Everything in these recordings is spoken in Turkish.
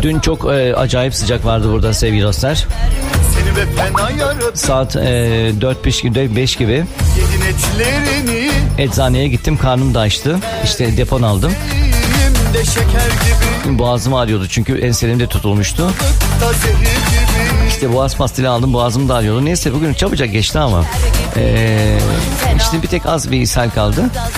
Dün çok acayip sıcak vardı burada sevgili dostlar. Saat 4-5 gibi eczaneye gittim, karnım da açtı. İşte depon aldım. Boğazım ağrıyordu çünkü enselimde tutulmuştu. İşte boğaz pastili aldım, boğazım da ağrıyordu. Neyse bugün çabucak geçti ama işte bir tek az bir ishal kaldı.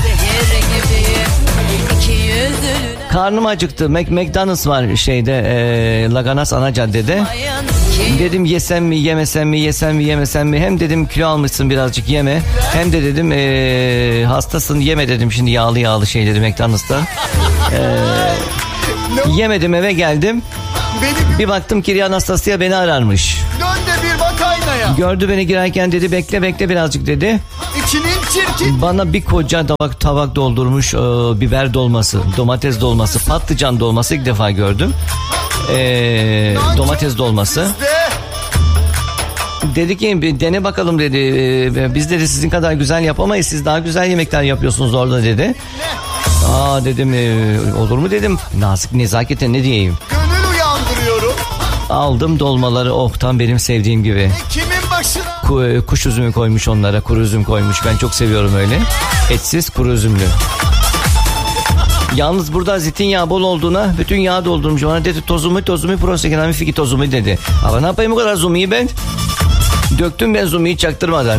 Karnım acıktı. McDonald's var şeyde Laganas ana caddede. Dedim yesem mi yemesem mi, yesem mi yemesem mi. Hem dedim kilo almışsın, birazcık yeme. Hem de dedim hastasın, yeme dedim şimdi yağlı şeyleri McDonald's'ta. Yemedim, eve geldim. Bir baktım ki Anastasia beni ararmış. Dön de bir bak aynaya. Gördü beni girerken, dedi bekle birazcık dedi. İçinin çirkin. Bana bir koca tabak doldurmuş biber dolması, domates dolması, patlıcan dolması ilk defa gördüm. Domates dolması. Dedi ki bir dene bakalım dedi. Biz dedi sizin kadar güzel yapamayız. Siz daha güzel yemekler yapıyorsunuz orada dedi. Aa dedim olur mu dedim. Nazik nezaketen ne diyeyim. Gönül uyandırıyorum. Aldım dolmaları, tam benim sevdiğim gibi. Kimin başına? Kuş üzümü koymuş onlara, kuru üzüm koymuş. Ben çok seviyorum öyle. Etsiz kuru üzümlü. Yalnız burada zeytinyağı bol olduğuna bütün yağı doldurmuş. Bana dedi tozumu prosekinami fiki tozumu dedi. Ama ne yapayım bu kadar zumiyi ben? Döktüm ben zumiyi çaktırmadan.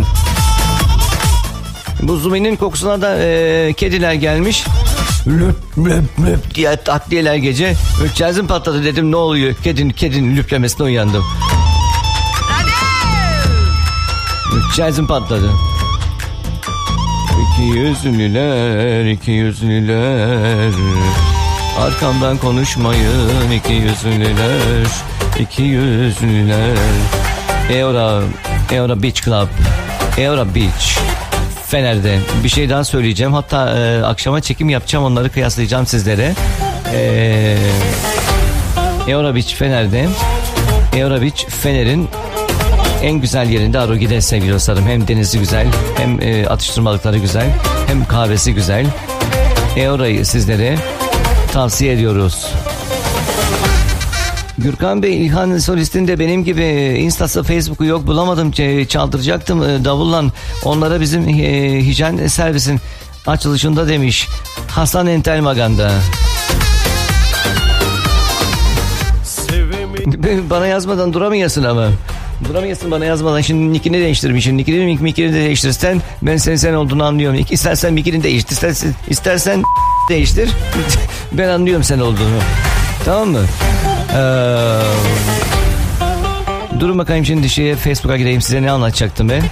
Bu zuminin kokusuna da kediler gelmiş. Löp diye atliyeler gece. Cihazım patladı dedim, ne oluyor? Kedinin lüplemesine uyandım. Cihazım patladı. İki yüzlüler arkamdan konuşmayın, iki yüzlüler. Eora Beach Club, Eora Beach Fener'de. Bir şey daha söyleyeceğim, hatta akşama çekim yapacağım, onları kıyaslayacağım sizlere. Eora Beach Fener'de, Eora Beach Fener'in en güzel yerinde Arogi'de sevgili dostlarım. Hem denizi güzel, hem atıştırmalıkları güzel, hem kahvesi güzel. Eora'yı sizlere tavsiye ediyoruz. Gürkan Bey, İlhan Solist'in de benim gibi Insta'sı, Facebook'u yok, bulamadım, çaldıracaktım davulla. Onlara bizim hijyen servisin açılışında demiş Hasan Entel Maganda. Bana yazmadan duramıyorsun ama. Duramıyorsun bana yazmadan. Şimdi nickini değiştirmişsin. Nickini de değiştirsen ben sen olduğunu anlıyorum. İstersen nickini değiştir. İstersen değiştir. Ben anlıyorum sen olduğunu. Tamam mı? Durun bakayım şimdi Facebook'a gireyim, size ne anlatacaktım ben.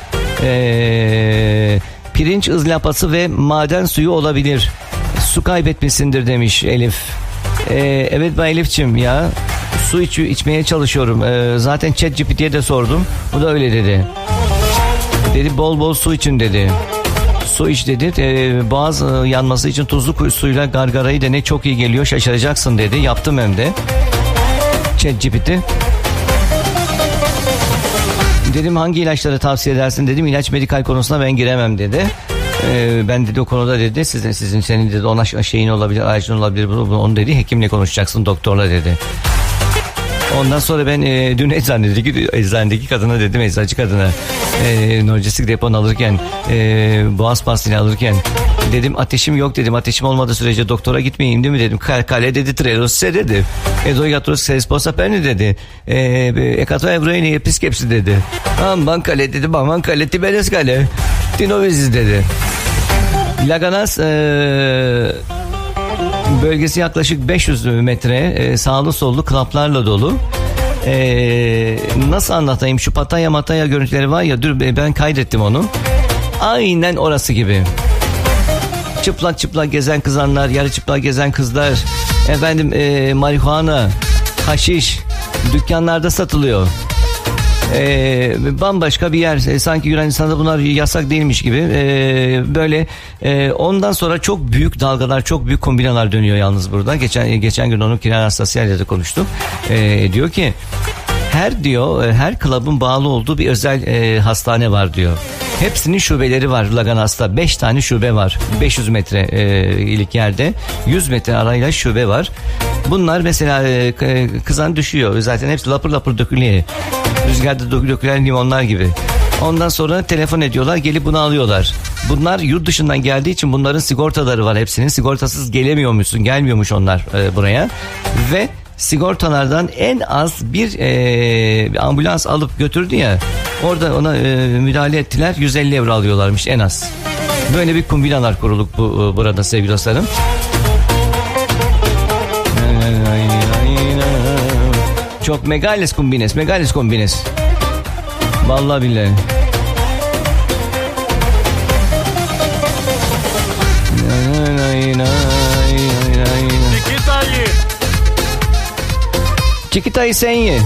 Pirinç ızlapası ve maden suyu olabilir. Su kaybetmişsindir demiş Elif. Evet ben Elif'ciğim ya. Su içmeye çalışıyorum. Zaten ChatGPT'ye de sordum. Bu da öyle dedi. Dedi bol bol su için dedi. Su iç dedi. Boğaz yanması için tuzlu suyla gargarayı dene, çok iyi geliyor, şaşıracaksın dedi. Yaptım hem de. ChatGPT. Dedim hangi ilaçları tavsiye edersin dedim. İlaç medikal konusuna ben giremem dedi. Ben dedi o konuda dedi senin dedi ona şeyin olabilir, aracın olabilir, onu dedi hekimle konuşacaksın, doktorla dedi. Ondan sonra ben dün eczanedeki kadına dedim, eczacı kadına Norcistik depon alırken boğaz pastili alırken dedim ateşim yok dedim, ateşim olmadığı sürece doktora gitmeyeyim değil mi dedim. Kale dedi trerosse dedi. Edoyatros sesposaperni dedi. Ekato evroyni episkepsi dedi. Aman kale dedim, aman kale tiberes kale. Dinoviziz dedi. Laganas bölgesi yaklaşık 500 metre sağlı sollu klaplarla dolu. Nasıl anlatayım, şu Pattaya görüntüleri var ya, dur ben kaydettim onu. Aynen orası gibi. Çıplak gezen kızanlar, yarı çıplak gezen kızlar, marihuana, haşiş dükkanlarda satılıyor. Bambaşka bir yer, sanki Yunanistan'da bunlar yasak değilmiş gibi. Böyle ondan sonra çok büyük dalgalar, çok büyük kombinalar dönüyor yalnız burada. Geçen gün onun Kiran Anastasia ile de konuştum. Diyor ki her klubun bağlı olduğu bir özel hastane var diyor. Hepsinin şubeleri var Laganas'ta. 5 tane şube var. 500 metre ilik yerde 100 metre arayla şube var. Bunlar mesela kızan düşüyor. Zaten hepsi lapır lapır dökülüyor. Rüzgarda dökülen limonlar gibi. Ondan sonra telefon ediyorlar, gelip bunu alıyorlar. Bunlar yurt dışından geldiği için bunların sigortaları var hepsinin. Sigortasız gelemiyormuşsun, gelmiyormuş onlar buraya. Ve sigortalardan en az bir ambulans alıp götürdü ya. Orada ona müdahale ettiler, 150 euro alıyorlarmış en az. Böyle bir kombinalar kuruluk burada sevgili dostlarım. Çok megales kombines. Vallahi billahi. Çikitayı sen ye.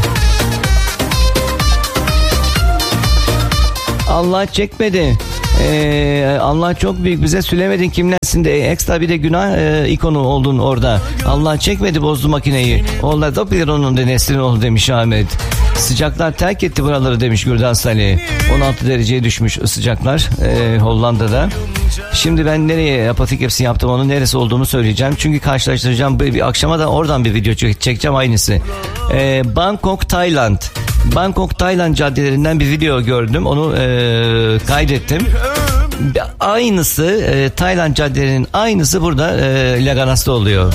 Allah çekmedi. Allah çok büyük, bize söylemedin kimlersin de ekstra bir de günah ikonu oldun orada. Allah çekmedi, bozdu makineyi. Onlar da bilir onun da neslin oldu demiş Ahmet. Sıcaklar terk etti buraları demiş Gürdan Salih. 16 dereceye düşmüş sıcaklar Hollanda'da. Şimdi ben nereye apatik hepsini yaptım, onun neresi olduğunu söyleyeceğim. Çünkü karşılaştıracağım, bir akşama da oradan bir video çekeceğim aynısı. Bangkok, Tayland caddelerinden bir video gördüm. Onu kaydettim. Aynısı Tayland caddelerinin aynısı burada Laganas'ta oluyor.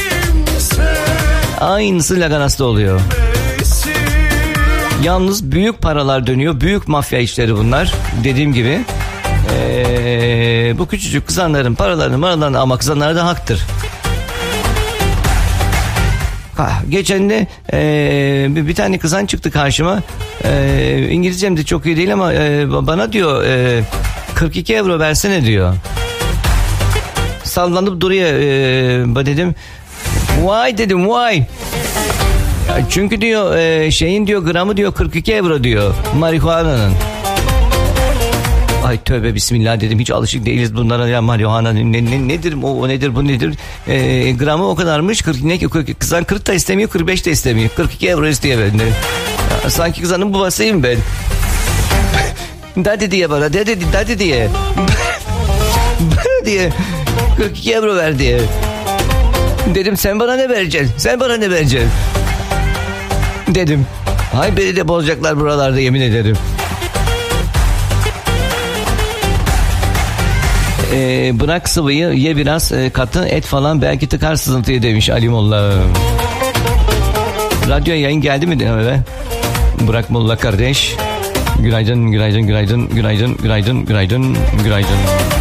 Aynısı Laganas'ta oluyor. Yalnız büyük paralar dönüyor. Büyük mafya işleri bunlar. Dediğim gibi. Bu küçücük kızanların paralarını ama kızanlar da haktır. Geçen de bir tane kızan çıktı karşıma. İngilizcem de çok iyi değil ama bana diyor 42 euro versene diyor. Sallanıp duruyor. Dedim why dedim why. Çünkü diyor şeyin diyor gramı diyor 42 euro diyor marihuana'nın. Ay tövbe bismillah dedim, hiç alışık değiliz bunlara ya, marihuana nedir o nedir bu nedir, gramı o kadarmış, 40, kızan 40 da istemiyor, 45 de istemiyor, 42 euro istiyor benden. Sanki kızanın babasıyım ben. Dadi diye bana dadi diye bana diye 42 euro ver diye. Dedim sen bana ne vereceksin dedim. Hay beni de bozacaklar buralarda, yemin ederim. Bırak sıvıyı, ye biraz katı et falan, belki tıkar sızıntıyı demiş Ali Molla. Radyo yayın geldi mi eve? Burak Molla kardeş. Günaydın.